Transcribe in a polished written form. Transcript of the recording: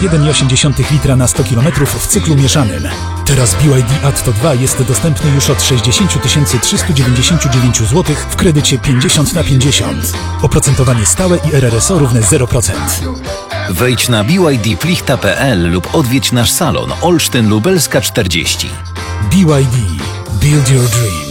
1,8 litra na 100 km w cyklu mieszanym. Teraz BYD Atto 2 jest dostępny już od 60 399 zł w kredycie 50/50. Oprocentowanie stałe i RRSO równe 0%. Wejdź na bydplichta.pl lub odwiedź nasz salon Olsztyn Lubelska 40. BYD. Build your dream.